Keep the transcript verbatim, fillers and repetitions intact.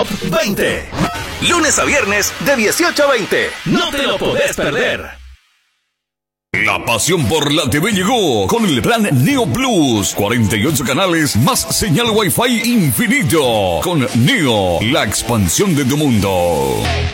Top veinte. Lunes a viernes de dieciocho a veinte. No te lo podés perder. La pasión por la T V llegó con el plan Neo Plus. cuarenta y ocho canales más señal Wi-Fi infinito. Con Neo, la expansión de tu mundo.